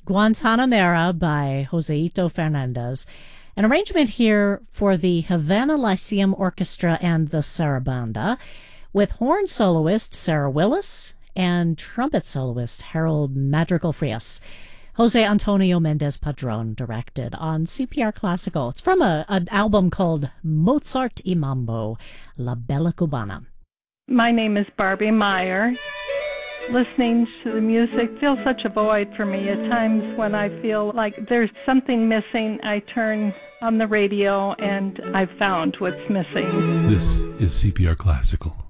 Guantanamera by Joseito Fernandez, an arrangement here for the Havana Lyceum Orchestra and the Sarabanda, with horn soloist Sarah Willis and trumpet soloist Harold Madrigal-Frias. Jose Antonio Mendez Padron directed on CPR Classical. It's from an album called Mozart y Mambo, La Bella Cubana. My name is Barbie Meyer. Listening to the music fills such a void for me. At times when I feel like there's something missing, I turn on the radio and I've found what's missing. This is CPR Classical.